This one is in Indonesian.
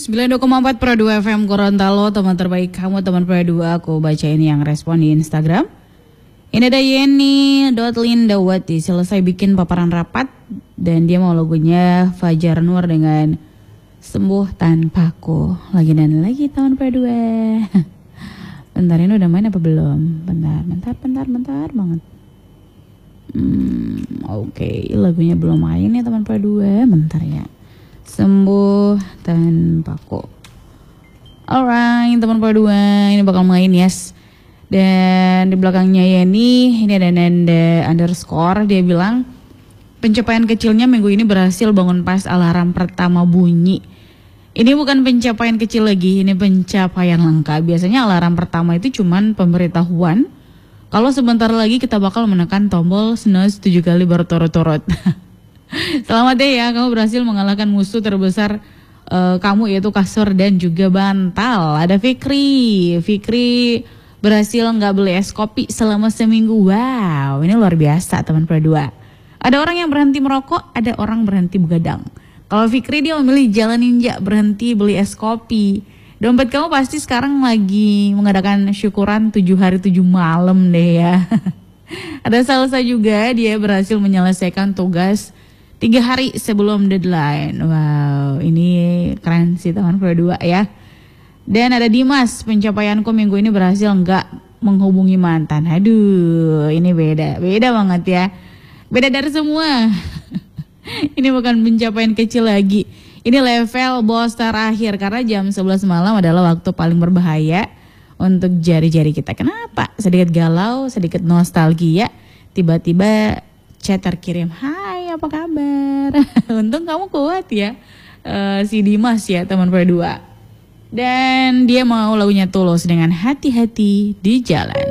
92,4 Pro 2 FM Gorontalo, teman terbaik kamu, teman Pro 2. Aku bacain yang respon di Instagram. Ini ada Yeni.Lindawati, selesai bikin paparan rapat dan dia mau logonya Fajar Nur dengan sembuh tanpaku. Lagi dan lagi teman Pro 2. Bentar, ini udah main apa belum? Bentar banget. Oke, lagunya belum main ya teman Pro 2. Bentar ya. Sembuh tanpaku. Alright, teman Pro 2, ini bakal main, yes. Dan di belakangnya Yeni, ini ada Nanda underscore. Dia bilang pencapaian kecilnya minggu ini berhasil bangun pas alarm pertama bunyi. Ini bukan pencapaian kecil lagi, ini pencapaian langka. Biasanya alarm pertama itu cuman pemberitahuan kalau sebentar lagi kita bakal menekan tombol snooze 7 kali berturut-turut. Selamat ya, kamu berhasil mengalahkan musuh terbesar kamu, yaitu kasur dan juga bantal. Ada Fikri berhasil nggak beli es kopi selama seminggu. Wow, ini luar biasa teman Pro 2. Ada orang yang berhenti merokok, ada orang berhenti begadang. Kalau Fikri dia memilih jalan ninja, berhenti beli es kopi. Dompet kamu pasti sekarang lagi mengadakan syukuran 7 hari 7 malam deh ya. Ada Salsa juga, dia berhasil menyelesaikan tugas 3 hari sebelum deadline. Wow, ini keren sih teman Pro 2 ya. Dan ada Dimas, pencapaianku minggu ini berhasil nggak menghubungi mantan. Aduh, ini beda banget ya. Beda dari semua. Ini bukan pencapaian kecil lagi. Ini level bos terakhir karena jam 11 malam adalah waktu paling berbahaya untuk jari-jari kita. Kenapa? Sedikit galau, sedikit nostalgia, tiba-tiba chat terkirim, hai apa kabar? Untung kamu kuat ya, si Dimas ya teman Pro 2. Dan dia mau lagunya Tulus dengan hati-hati di jalan.